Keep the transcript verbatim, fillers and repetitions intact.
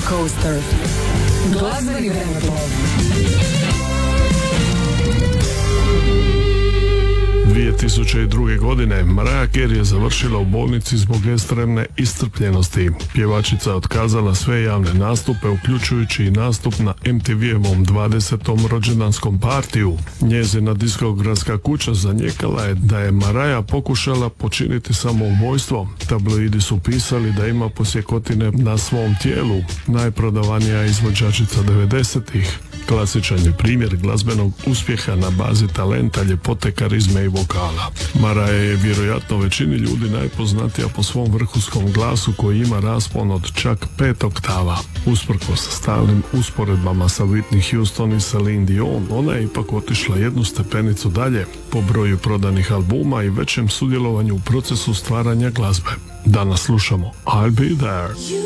Coaster. Glazbeni vremeplov. dvije tisuće druge. godine Mariah Carey je završila u bolnici zbog ekstremne iscrpljenosti. Pjevačica je otkazala sve javne nastupe, uključujući i nastup na em te ve-ovom dvadesetom rođendanskom partiju. Njezina diskografska kuća zanijekala je da je Mariah pokušala počiniti samoubojstvo. Tabloidi su pisali da ima posjekotine na svom tijelu. Najprodavanija izvođačica devedesetih. Klasičan je primjer glazbenog uspjeha na bazi talenta, ljepote, karizme i vokala. Mariah je vjerojatno većini ljudi najpoznatija po svom vrhunskom glasu koji ima raspon od čak pet oktava. Usprkos stalnim usporedbama sa Whitney Houston i Celine Dion, ona je ipak otišla jednu stepenicu dalje po broju prodanih albuma i većem sudjelovanju u procesu stvaranja glazbe. Danas slušamo I'll Be There.